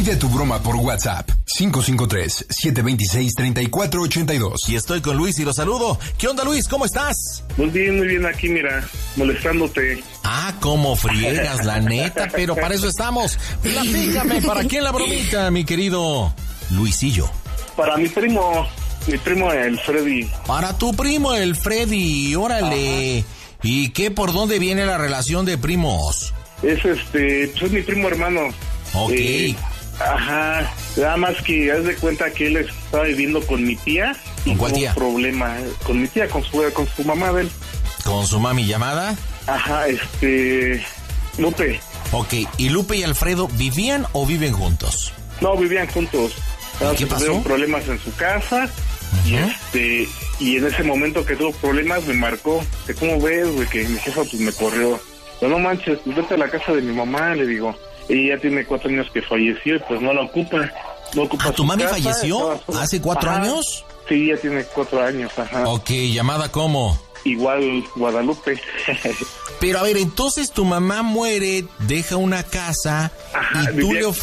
Pide tu broma por WhatsApp. 553-726-3482. Y estoy con Luis y lo saludo. ¿Qué onda, Luis? ¿Cómo estás? Muy bien aquí, mira, molestándote. Ah, cómo friegas, la neta, pero para eso estamos. Platícame, ¿para quién la bromita, mi querido Luisillo? Para mi primo el Freddy. Para tu primo el Freddy, órale. Ajá. ¿Y qué, por dónde viene la relación de primos? Es pues mi primo hermano. Ok. Ajá, nada más que haz de cuenta que él estaba viviendo con mi tía. ¿Con cuál tía? Un problema con mi tía, con su mamá de él. ¿Con su mami llamada? Ajá, Lupe. Ok, ¿y Lupe y Alfredo vivían o viven juntos? No, vivían juntos. ¿Qué pasó? Tuvieron problemas en su casa. Uh-huh. Y en ese momento que tuvo problemas me marcó. Que ¿cómo ves, güey? Que mi jefa pues me corrió. Pero no manches, pues vete a la casa de mi mamá, le digo. Ella tiene 4 años que falleció y pues no la ocupa. No ocupa. ¿Ah, tu mami falleció hace 4 años? Sí, ya tiene 4 años, ajá. Ok, ¿llamada cómo? Igual Guadalupe. Pero a ver, entonces tu mamá muere, deja una casa, ajá, y tú le